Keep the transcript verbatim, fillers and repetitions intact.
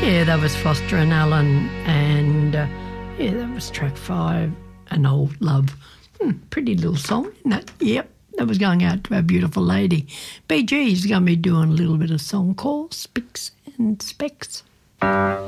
Yeah, that was Foster and Allen, and uh, yeah, that was track five, An Old Love. Hmm, pretty little song, isn't it? Yep, that was going out to our beautiful lady. Bee Gees going to be doing a little bit of song called Spicks and Specks.